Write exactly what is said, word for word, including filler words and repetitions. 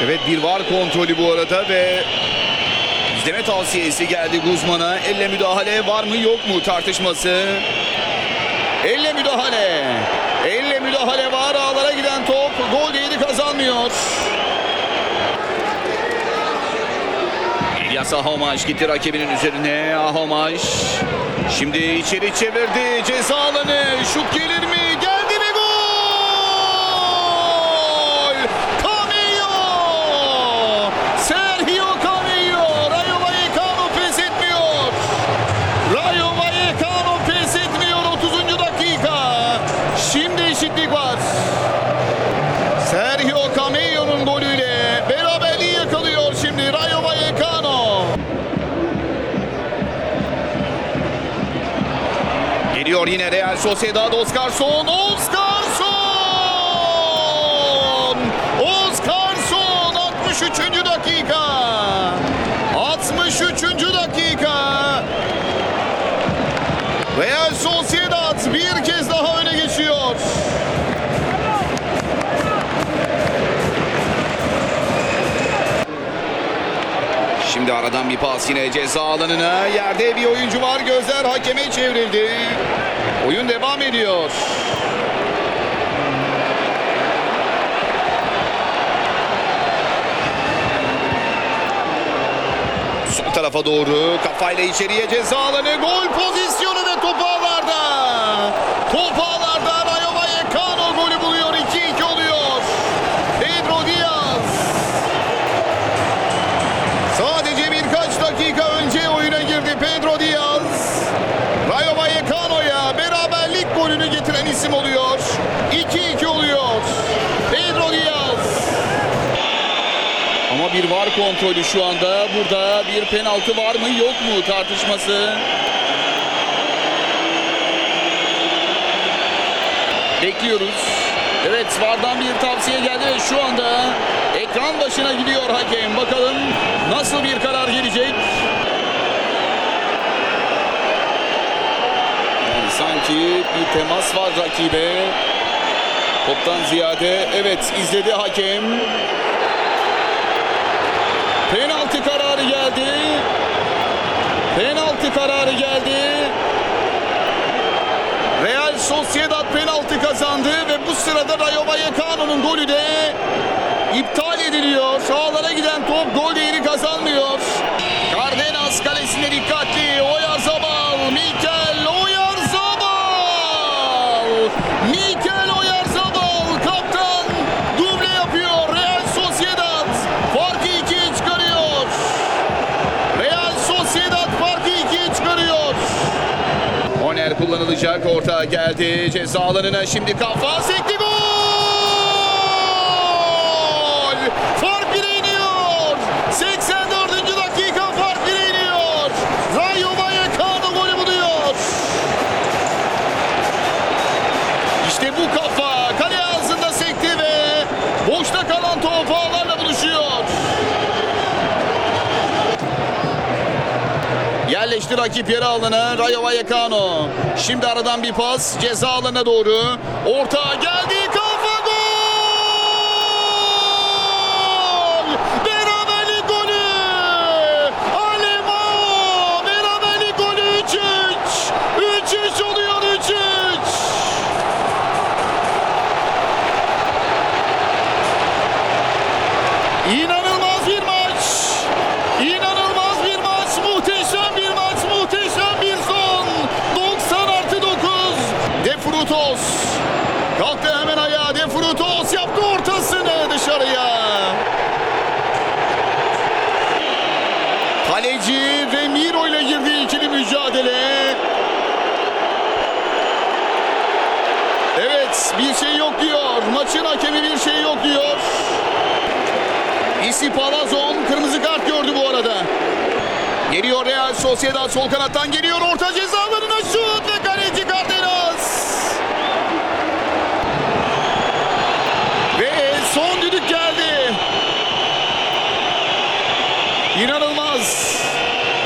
Evet, bir var kontrolü bu arada ve izleme tavsiyesi geldi Guzman'a. Elle müdahale var mı yok mu tartışması. Elle müdahale. Elle müdahale var. Ağlara giden top. Gol değeri kazanmıyor. İlyas Ahomaş gitti rakibinin üzerine. Ahomaş şimdi içeri çevirdi. Ceza alanı. Şut gelir mi? Geldi ve gol! Camillo! Sergio Camillo! Rayo Vallecano pes etmiyor. Rayo Vallecano pes etmiyor. otuzuncu dakika. Şimdi eşitlik var. Sergio Camillo'nun golüyle beraberliği yakalıyor şimdi Rayo Vallecano. Geliyor yine Real Sociedad. Oscarson. Oscarson! Oscarson altmış üçüncü dakika. altmış üçüncü dakika. Real Sociedad bir kez daha öne geçiyor. Şimdi aradan bir pas yine ceza alanına. Yerde bir oyuncu var. Gözler hakeme çevrildi. Oyun devam ediyor. Sol tarafa doğru kafayla içeriye ceza alanı. Gol pozisyonu ve top ağlarda. Top ağlarda. Rayo Vallecano golü buluyor. iki iki oluyor. Pedro Diaz. Sadece birkaç dakika önce oyuna girdi Pedro Diaz. Rayo Vallecano'ya beraberlik golünü getiren isim oluyor. iki iki oluyor. Pedro Diaz. Ama bir var kontrolü şu anda. Burada bir penaltı var mı yok mu tartışması. Bekliyoruz. Evet, vardan bir tavsiye geldi ve şu anda ekran başına gidiyor hakem. Bakalım nasıl bir karar gelecek. Yani sanki bir temas var rakibe. Toptan ziyade evet izledi hakem. Penaltı kararı geldi. Penaltı kararı geldi. Real Sociedad penaltı kazandı ve bu sırada Rayo Vallecano'nun golü de iptal ediliyor. Sağlara giden top gol değeri kazanmıyor. Cárdenas kalesinde dikkatli. Oyarzabal, Mikel Oyarzabal. Mikel Oyarzabal kaptan duble yapıyor. Real Sociedad farkı ikiye çıkarıyor. Real Sociedad farkı ikiye çıkarıyor. Korner kullanılacak. Orta geldi. Ceza alanına şimdi kafa sekti. Gol! Fark bire iniyor. seksen dördüncü dakika fark bire iniyor. Rayo Vallecano golü buluyor. İşte bu kafa kale ağzında sekti ve boşta kalan top ağlarla buluşuyor. Yerleşti rakip yarı alana Rayo Vallecano. Şimdi aradan bir pas ceza alanına doğru. Orta geldi. Kafa gol! Beraberlik golü! Alemao! Beraberlik golü üç üç. üç üç oluyor üç üç. İnanılmaz bir maç. İnanılmaz bir maç. Muhteşem bir maç. Muhteşem bir son. doksan artı dokuz. De Frutos. Kalktı hemen ayağa. De Frutos yaptı ortasını dışarıya. Kaleci Remiro ile girdiği ikili mücadele. Evet, bir şey yok diyor. Maçın hakemi bir şey yok diyor. Isi Palazon kırmızı kart gördü bu arada. Geliyor Real Sociedad sol kanattan geliyor orta